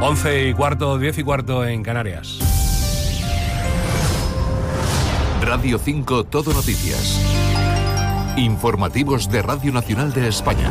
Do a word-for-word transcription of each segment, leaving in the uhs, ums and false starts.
once y cuarto, diez y cuarto en Canarias. Radio cinco Todo Noticias. Informativos de Radio Nacional de España.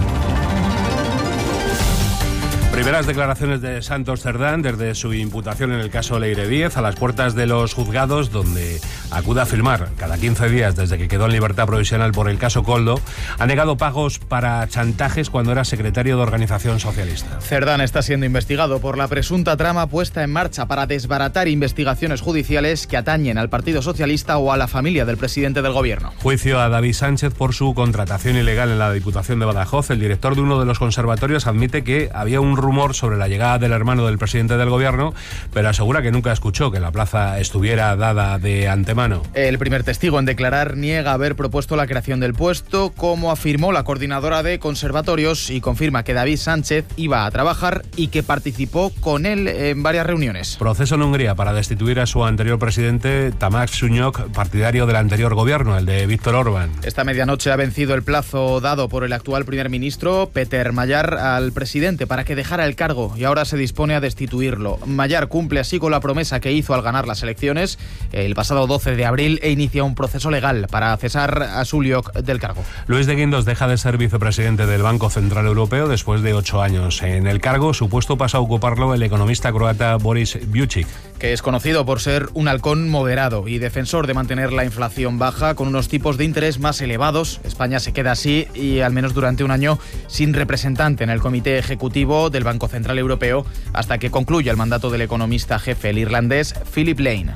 Primeras declaraciones de Santos Cerdán desde su imputación en el caso Leire Díez, a las puertas de los juzgados, donde acude a firmar cada quince días desde que quedó en libertad provisional por el caso Koldo. Ha negado pagos para chantajes cuando era secretario de Organización Socialista. Cerdán está siendo investigado por la presunta trama puesta en marcha para desbaratar investigaciones judiciales que atañen al Partido Socialista o a la familia del presidente del Gobierno. Juicio a David Sánchez por su contratación ilegal en la Diputación de Badajoz. El director de uno de los conservatorios admite que había un rumor sobre la llegada del hermano del presidente del Gobierno, pero asegura que nunca escuchó que la plaza estuviera dada de antemano. El primer testigo en declarar niega haber propuesto la creación del puesto, como afirmó la coordinadora de conservatorios, y confirma que David Sánchez iba a trabajar y que participó con él en varias reuniones. Proceso en Hungría para destituir a su anterior presidente, Tamás Sunyok, partidario del anterior gobierno, el de Víktor Orbán. Esta medianoche ha vencido el plazo dado por el actual primer ministro, Péter Magyar, al presidente para que dejara el cargo y ahora se dispone a destituirlo. Magyar cumple así con la promesa que hizo al ganar las elecciones el pasado doce de abril e inicia un proceso legal para cesar a Sunyok del cargo. Luis de Guindos deja de ser vicepresidente del Banco Central Europeo después de ocho años en el cargo. Su puesto pasa a ocuparlo el economista croata Boris Vučić, que es conocido por ser un halcón moderado y defensor de mantener la inflación baja con unos tipos de interés más elevados. España se queda así y al menos durante un año sin representante en el comité ejecutivo del Banco Central Europeo hasta que concluya el mandato del economista jefe, el irlandés Philip Lane.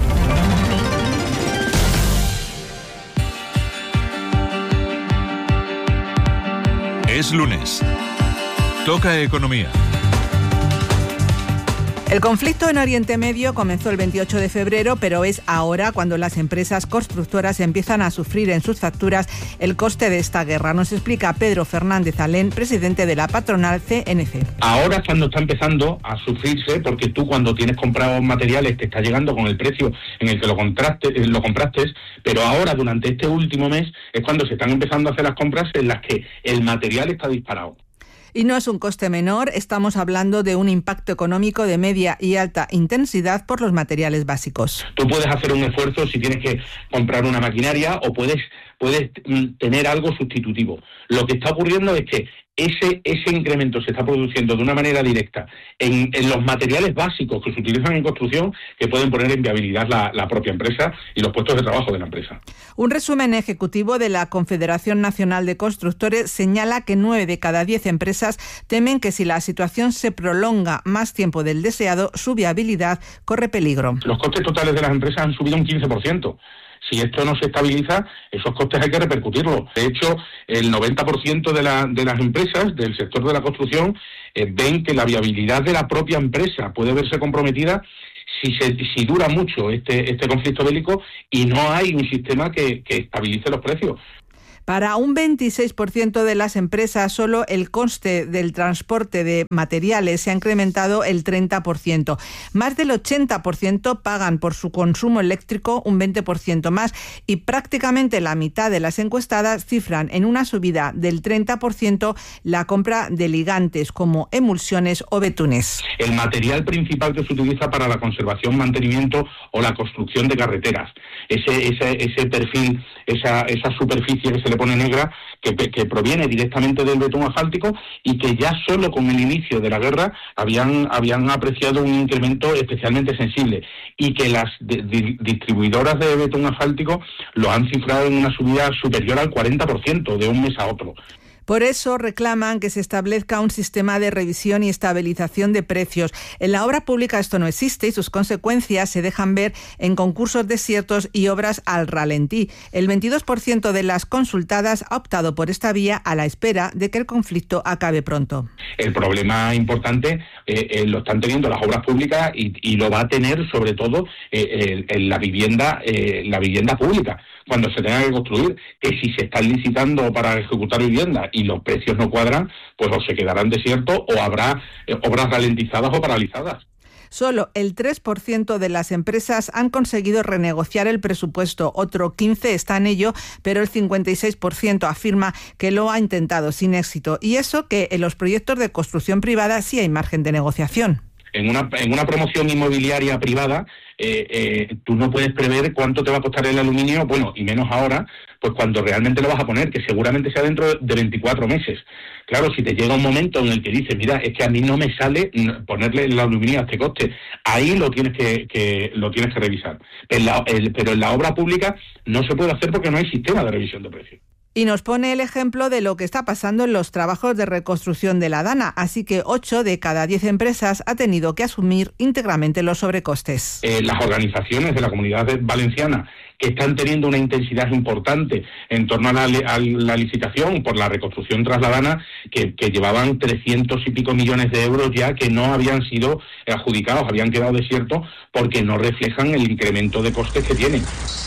Es lunes. Toca economía. El conflicto en Oriente Medio comenzó el veintiocho de febrero, pero es ahora cuando las empresas constructoras empiezan a sufrir en sus facturas el coste de esta guerra. Nos explica Pedro Fernández Alén, presidente de la patronal C N C. Ahora es cuando está empezando a sufrirse, porque tú cuando tienes comprados materiales te está llegando con el precio en el que lo, contraste, lo compraste, pero ahora durante este último mes es cuando se están empezando a hacer las compras en las que el material está disparado. Y no es un coste menor, estamos hablando de un impacto económico de media y alta intensidad por los materiales básicos. Tú puedes hacer un esfuerzo si tienes que comprar una maquinaria o puedes, puedes tener algo sustitutivo. Lo que está ocurriendo es que ese, ese incremento se está produciendo de una manera directa en, en los materiales básicos que se utilizan en construcción, que pueden poner en viabilidad la, la propia empresa y los puestos de trabajo de la empresa. Un resumen ejecutivo de la Confederación Nacional de Constructores señala que nueve de cada diez empresas temen que si la situación se prolonga más tiempo del deseado, su viabilidad corre peligro. Los costes totales de las empresas han subido un quince por ciento. Si esto no se estabiliza, esos costes hay que repercutirlos. De hecho, el noventa por ciento de, la, de las empresas del sector de la construcción eh, ven que la viabilidad de la propia empresa puede verse comprometida si, se, si dura mucho este, este conflicto bélico y no hay un sistema que, que estabilice los precios. Para un veintiséis por ciento de las empresas, solo el coste del transporte de materiales se ha incrementado el treinta por ciento. Más del ochenta por ciento pagan por su consumo eléctrico, un veinte por ciento más, y prácticamente la mitad de las encuestadas cifran en una subida del treinta por ciento la compra de ligantes como emulsiones o betunes. El material principal que se utiliza para la conservación, mantenimiento o la construcción de carreteras, ese, ese, ese perfil, esa, esa superficie que se le pone negra, que, que proviene directamente del betún asfáltico y que ya solo con el inicio de la guerra habían, habían apreciado un incremento especialmente sensible y que las de, de, distribuidoras de betún asfáltico lo han cifrado en una subida superior al cuarenta por ciento de un mes a otro. Por eso reclaman que se establezca un sistema de revisión y estabilización de precios. En la obra pública esto no existe y sus consecuencias se dejan ver en concursos desiertos y obras al ralentí. El veintidós por ciento de las consultadas ha optado por esta vía a la espera de que el conflicto acabe pronto. El problema importante eh, eh, lo están teniendo las obras públicas y, y lo va a tener sobre todo eh, en la vivienda, eh, la vivienda pública. Cuando se tenga que construir, que si se están licitando para ejecutar vivienda y los precios no cuadran, pues o se quedarán desiertos o habrá eh, obras ralentizadas o paralizadas. Solo el tres por ciento de las empresas han conseguido renegociar el presupuesto, otro quince por ciento está en ello, pero el cincuenta y seis por ciento afirma que lo ha intentado sin éxito. Y eso que en los proyectos de construcción privada sí hay margen de negociación. En una, en una promoción inmobiliaria privada, eh, eh, tú no puedes prever cuánto te va a costar el aluminio, bueno, y menos ahora, pues cuando realmente lo vas a poner, que seguramente sea dentro de veinticuatro meses. Claro, si te llega un momento en el que dices, mira, es que a mí no me sale ponerle el aluminio a este coste, ahí lo tienes que, que lo tienes que revisar. En la, el, pero en la obra pública no se puede hacer porque no hay sistema de revisión de precios. Y nos pone el ejemplo de lo que está pasando en los trabajos de reconstrucción de la Dana. Así que ocho de cada diez empresas ha tenido que asumir íntegramente los sobrecostes. Eh, las organizaciones de la Comunidad Valenciana que están teniendo una intensidad importante en torno a la, a la licitación por la reconstrucción tras la Dana, que, que llevaban trescientos y pico millones de euros ya que no habían sido adjudicados, habían quedado desiertos porque no reflejan el incremento de costes que tienen.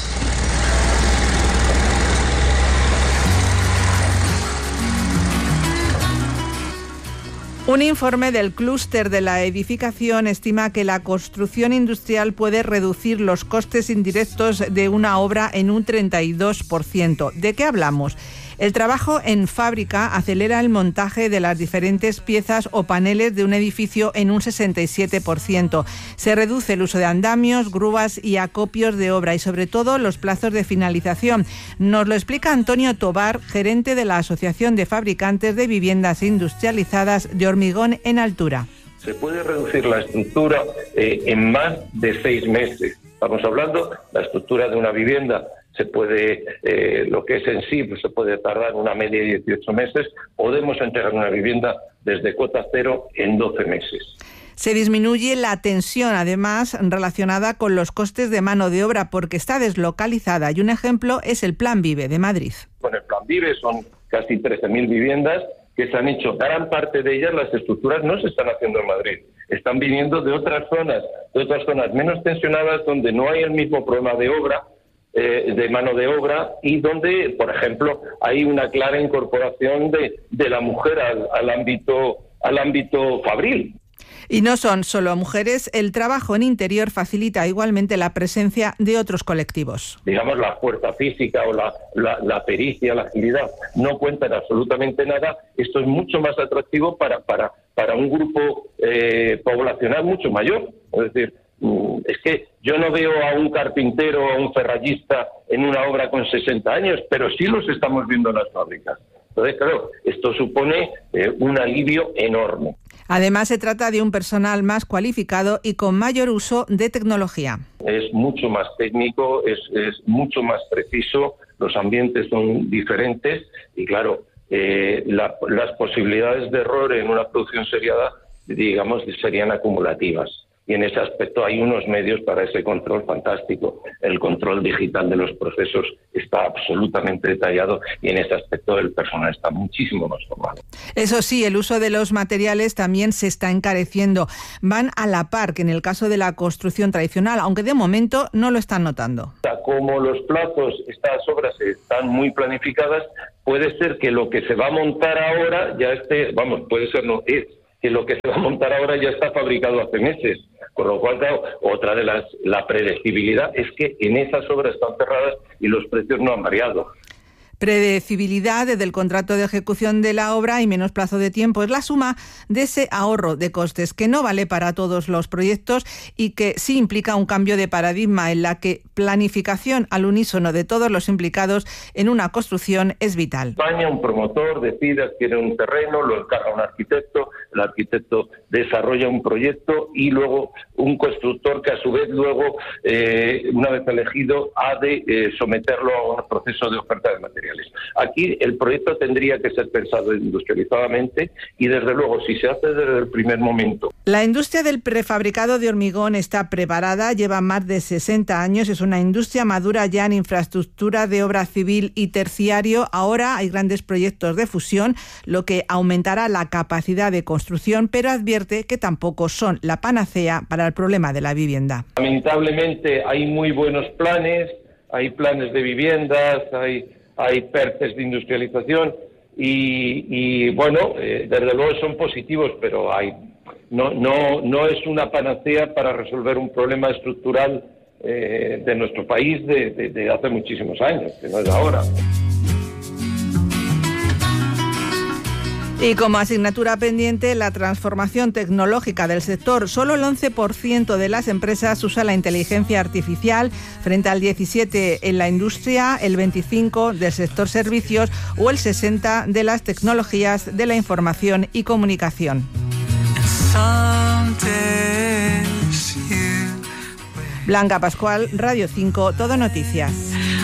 Un informe del clúster de la edificación estima que la construcción industrial puede reducir los costes indirectos de una obra en un treinta y dos por ciento. ¿De qué hablamos? El trabajo en fábrica acelera el montaje de las diferentes piezas o paneles de un edificio en un sesenta y siete por ciento. Se reduce el uso de andamios, grúas y acopios de obra y sobre todo los plazos de finalización. Nos lo explica Antonio Tobar, gerente de la Asociación de Fabricantes de Viviendas Industrializadas de Hormigón en Altura. Se puede reducir la estructura eh, en más de seis meses. Estamos hablando de la estructura de una vivienda. Se puede, eh, lo que es en sí, pues se puede tardar una media de dieciocho meses. Podemos entregar una vivienda desde cuota cero en doce meses. Se disminuye la tensión, además, relacionada con los costes de mano de obra, porque está deslocalizada. Y un ejemplo es el Plan Vive de Madrid. Con el Plan Vive son casi trece mil viviendas que se han hecho. Gran parte de ellas, las estructuras, no se están haciendo en Madrid. Están viniendo de otras zonas, de otras zonas menos tensionadas, donde no hay el mismo problema de obra, eh, de mano de obra, y donde, por ejemplo, hay una clara incorporación de, de la mujer al, al ámbito, al ámbito fabril. Y no son solo mujeres, el trabajo en interior facilita igualmente la presencia de otros colectivos. Digamos, la fuerza física o la, la, la pericia, la agilidad, no cuentan absolutamente nada. Esto es mucho más atractivo para, para, para un grupo eh, poblacional mucho mayor. Es decir, es que yo no veo a un carpintero o a un ferrallista en una obra con sesenta años, pero sí los estamos viendo en las fábricas. Entonces, claro, esto supone eh, un alivio enorme. Además, se trata de un personal más cualificado y con mayor uso de tecnología. Es mucho más técnico, es, es mucho más preciso, los ambientes son diferentes y, claro, eh, la, las posibilidades de error en una producción seriada, digamos, serían acumulativas. Y en ese aspecto hay unos medios para ese control fantástico. El control digital de los procesos está absolutamente detallado y en ese aspecto el personal está muchísimo más formado. Eso sí, el uso de los materiales también se está encareciendo. Van a la par que en el caso de la construcción tradicional, aunque de momento no lo están notando. Como los plazos, estas obras están muy planificadas, puede ser que lo que se va a montar ahora ya esté, vamos, puede ser no es, que lo que se va a montar ahora ya está fabricado hace meses. Con lo cual, claro, otra de las, la predecibilidad es que en esas obras están cerradas y los precios no han variado. Predecibilidad desde el contrato de ejecución de la obra y menos plazo de tiempo es la suma de ese ahorro de costes que no vale para todos los proyectos y que sí implica un cambio de paradigma en la que planificación al unísono de todos los implicados en una construcción es vital. España, un promotor decide, adquiere un terreno, lo encarga a un arquitecto, el arquitecto desarrolla un proyecto y luego un constructor que a su vez luego, eh, una vez elegido, ha de eh, someterlo a un proceso de oferta de materiales. Aquí el proyecto tendría que ser pensado industrializadamente y desde luego si se hace desde el primer momento. La industria del prefabricado de hormigón está preparada, lleva más de sesenta años, es una industria madura ya en infraestructura de obra civil y terciario. Ahora hay grandes proyectos de fusión, lo que aumentará la capacidad de construcción, pero advierte que tampoco son la panacea para el problema de la vivienda. Lamentablemente hay muy buenos planes, hay planes de viviendas, hay hay PERTEs de industrialización y, y bueno, eh, desde luego son positivos, pero hay no no no es una panacea para resolver un problema estructural eh, de nuestro país de, de, de hace muchísimos años, que no es ahora. Y como asignatura pendiente, la transformación tecnológica del sector. Solo el once por ciento de las empresas usa la inteligencia artificial, frente al diecisiete por ciento en la industria, el veinticinco por ciento del sector servicios o el sesenta por ciento de las tecnologías de la información y comunicación. Blanca Pascual, Radio cinco, Todo Noticias.